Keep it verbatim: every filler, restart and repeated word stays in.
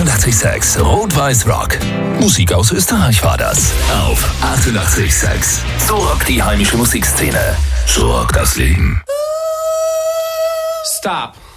achtundachtzig Komma sechs Rot-Weiß Rock. Musik aus Österreich war das. Auf achtundachtzig Komma sechs. So rockt die heimische Musikszene. So rockt das Leben. Stop.